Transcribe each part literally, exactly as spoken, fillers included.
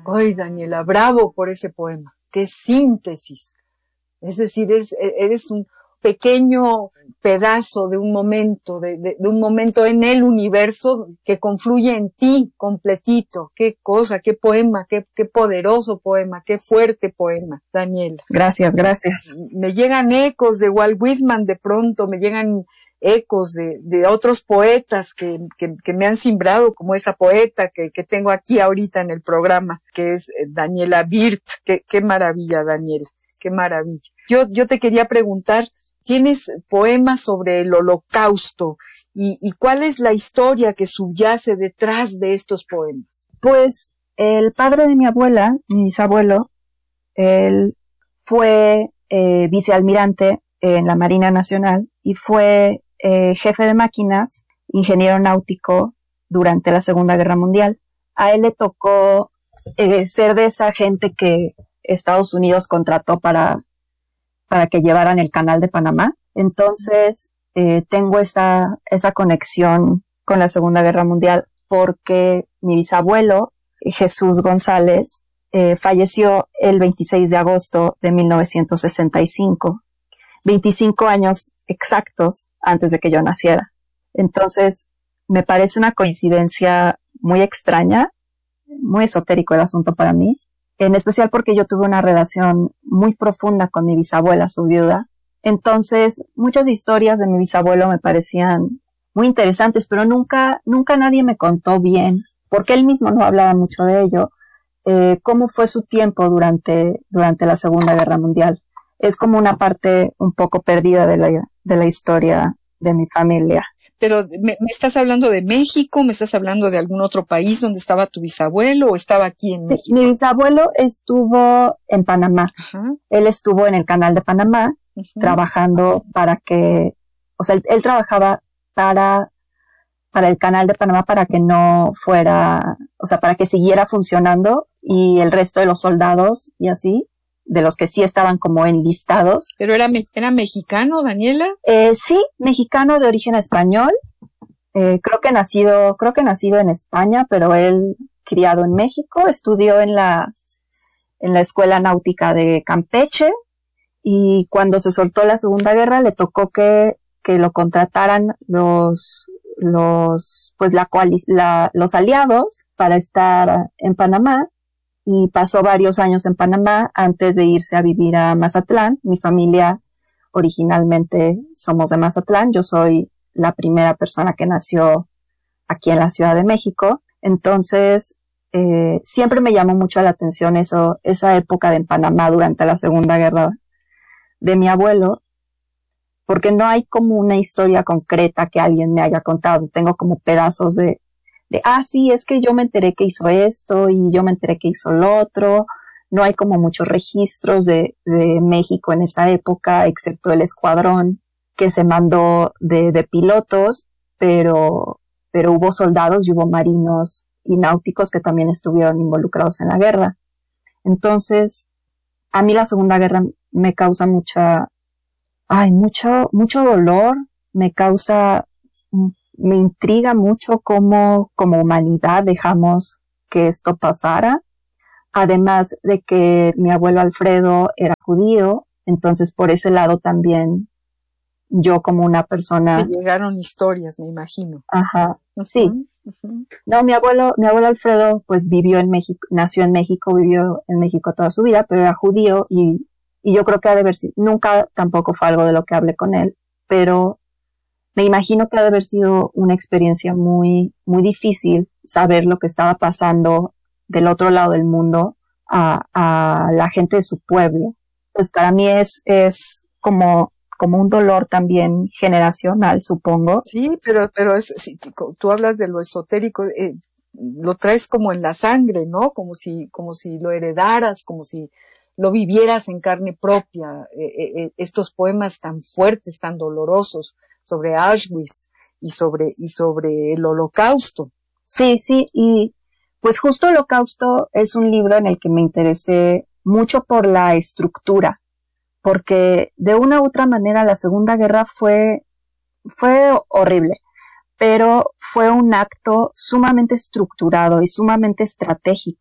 Ay, Daniela, bravo por ese poema. ¡Qué síntesis! Es decir, eres, eres un pequeño pedazo de un momento, de, de, de un momento en el universo que confluye en ti completito. Qué cosa, qué poema, qué, qué poderoso poema, qué fuerte poema, Daniela. Gracias, gracias. Me llegan ecos de Walt Whitman de pronto, me llegan ecos de, de otros poetas que, que, que me han simbrado, como esta poeta que, que tengo aquí ahorita en el programa, que es Daniela Wirth. Qué, qué maravilla, Daniela, qué maravilla. Yo, yo te quería preguntar, tienes poemas sobre el Holocausto y, y ¿cuál es la historia que subyace detrás de estos poemas? Pues el padre de mi abuela, mi bisabuelo, él fue eh, vicealmirante en la Marina Nacional y fue eh, jefe de máquinas, ingeniero náutico durante la Segunda Guerra Mundial. A él le tocó eh, ser de esa gente que Estados Unidos contrató para para que llevaran el canal de Panamá. Entonces, eh, tengo esa, esa conexión con la Segunda Guerra Mundial porque mi bisabuelo, Jesús González, eh, falleció el veintiséis de agosto de mil novecientos sesenta y cinco, veinticinco años exactos antes de que yo naciera. Entonces, me parece una coincidencia muy extraña, muy esotérico el asunto para mí, en especial porque yo tuve una relación muy profunda con mi bisabuela, su viuda. Entonces, muchas historias de mi bisabuelo me parecían muy interesantes, pero nunca, nunca nadie me contó bien, porque él mismo no hablaba mucho de ello, eh, cómo fue su tiempo durante, durante la Segunda Guerra Mundial. Es como una parte un poco perdida de la, de la historia de mi familia. Pero, ¿me, ¿me estás hablando de México? ¿Me estás hablando de algún otro país donde estaba tu bisabuelo o estaba aquí en México? Mi bisabuelo estuvo en Panamá. Uh-huh. Él estuvo en el canal de Panamá, uh-huh, trabajando para que, o sea, él, él trabajaba para, para el canal de Panamá para que no fuera, o sea, para que siguiera funcionando y el resto de los soldados y así, de los que sí estaban como enlistados. ¿Pero era, era mexicano, Daniela? Eh, sí, mexicano de origen español. Eh, creo que nacido, creo que nacido en España, pero él criado en México, estudió en la, en la Escuela Náutica de Campeche y cuando se soltó la Segunda Guerra le tocó que, que lo contrataran los, los, pues la, la, los aliados para estar en Panamá. Y pasó varios años en Panamá antes de irse a vivir a Mazatlán. Mi familia originalmente somos de Mazatlán. Yo soy la primera persona que nació aquí en la Ciudad de México. Entonces, eh, siempre me llamó mucho la atención eso, esa época de en Panamá durante la Segunda Guerra de mi abuelo, porque no hay como una historia concreta que alguien me haya contado. Tengo como pedazos de de, ah, sí, es que yo me enteré que hizo esto y yo me enteré que hizo lo otro. No hay como muchos registros de, de México en esa época, excepto el escuadrón que se mandó de, de pilotos, pero, pero hubo soldados y hubo marinos y náuticos que también estuvieron involucrados en la guerra. Entonces, a mí la Segunda Guerra me causa mucha, ay, mucho, mucho dolor, me causa me intriga mucho cómo como humanidad dejamos que esto pasara. Además de que mi abuelo Alfredo era judío, entonces por ese lado también yo como una persona... Te llegaron historias, me imagino. Ajá, uh-huh, sí. Uh-huh. No, mi abuelo, mi abuelo Alfredo pues vivió en México, nació en México, vivió en México toda su vida, pero era judío y, y yo creo que ha de haber sido, nunca tampoco fue algo de lo que hablé con él, pero me imagino que ha de haber sido una experiencia muy, muy difícil saber lo que estaba pasando del otro lado del mundo a, a la gente de su pueblo. Pues para mí es, es como, como un dolor también generacional, supongo. Sí, pero, pero es, si tú hablas de lo esotérico, eh, lo traes como en la sangre, ¿no? Como si, como si lo heredaras, como si lo vivieras en carne propia, eh, eh, estos poemas tan fuertes, tan dolorosos sobre Auschwitz y sobre, y sobre el Holocausto. Sí, sí, y pues justo Holocausto es un libro en el que me interesé mucho por la estructura, porque de una u otra manera la Segunda Guerra fue, fue horrible, pero fue un acto sumamente estructurado y sumamente estratégico.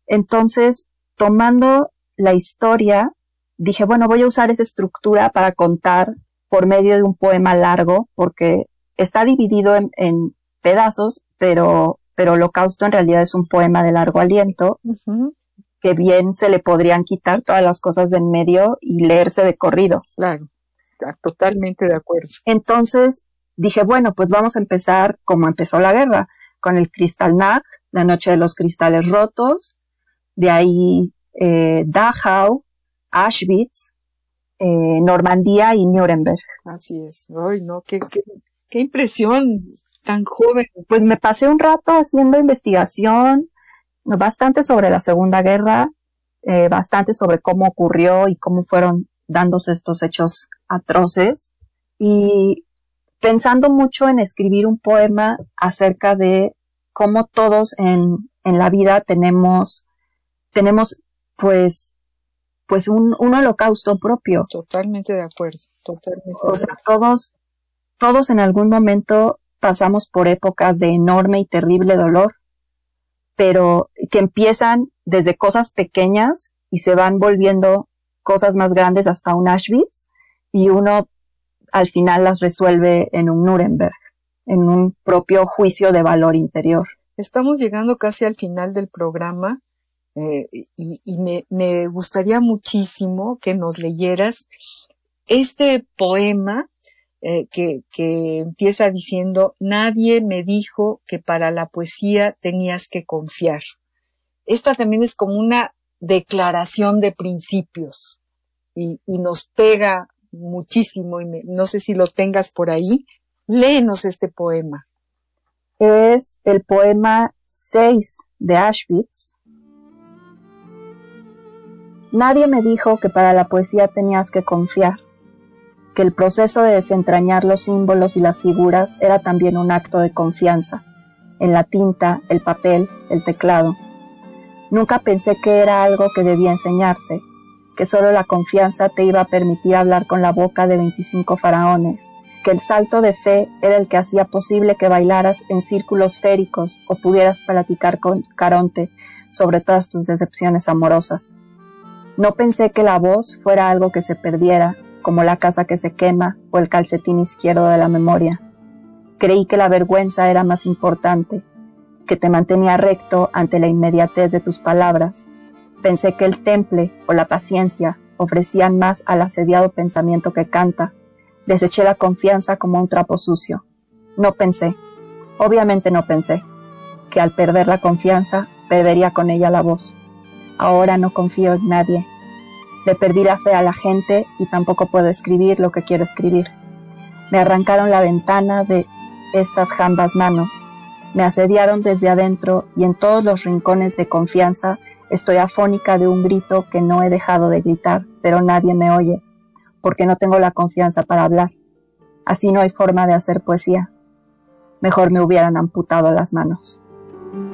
Entonces, tomando la historia, dije, bueno, voy a usar esa estructura para contar por medio de un poema largo, porque está dividido en, en pedazos, pero, pero Holocausto en realidad es un poema de largo aliento, uh-huh. que bien se le podrían quitar todas las cosas de en medio y leerse de corrido. Claro, totalmente de acuerdo. Entonces dije, bueno, pues vamos a empezar como empezó la guerra, con el Kristallnacht, la noche de los cristales rotos, de ahí eh, Dachau, Auschwitz, eh, Normandía y Nuremberg. Así es. Ay, no, qué, qué, qué impresión, tan joven. Pues me pasé un rato haciendo investigación, bastante sobre la Segunda Guerra, eh, bastante sobre cómo ocurrió y cómo fueron dándose estos hechos atroces, y pensando mucho en escribir un poema acerca de cómo todos en, en la vida tenemos, tenemos pues, pues un, un holocausto propio. Totalmente de acuerdo, totalmente de acuerdo. O sea, acuerdo. todos, todos en algún momento pasamos por épocas de enorme y terrible dolor, pero que empiezan desde cosas pequeñas y se van volviendo cosas más grandes hasta un Auschwitz, y uno al final las resuelve en un Nuremberg, en un propio juicio de valor interior. Estamos llegando casi al final del programa, eh, y, y me, me gustaría muchísimo que nos leyeras este poema eh, que, que empieza diciendo: nadie me dijo que para la poesía tenías que confiar. Esta también es como una declaración de principios y, y nos pega muchísimo, y me, no sé si lo tengas por ahí. Léenos este poema. Es el poema seis de Auschwitz. Nadie me dijo que para la poesía tenías que confiar, que el proceso de desentrañar los símbolos y las figuras era también un acto de confianza, en la tinta, el papel, el teclado. Nunca pensé que era algo que debía enseñarse, que solo la confianza te iba a permitir hablar con la boca de veinticinco faraones, que el salto de fe era el que hacía posible que bailaras en círculos féricos o pudieras platicar con Caronte sobre todas tus decepciones amorosas. No pensé que la voz fuera algo que se perdiera, como la casa que se quema o el calcetín izquierdo de la memoria. Creí que la vergüenza era más importante, que te mantenía recto ante la inmediatez de tus palabras. Pensé que el temple o la paciencia ofrecían más al asediado pensamiento que canta. Deseché la confianza como un trapo sucio. No pensé, obviamente no pensé, que al perder la confianza, perdería con ella la voz. Ahora no confío en nadie. Le perdí la fe a la gente y tampoco puedo escribir lo que quiero escribir. Me arrancaron la ventana de estas jambas manos. Me asediaron desde adentro y en todos los rincones de confianza estoy afónica de un grito que no he dejado de gritar, pero nadie me oye, porque no tengo la confianza para hablar. Así no hay forma de hacer poesía. Mejor me hubieran amputado las manos.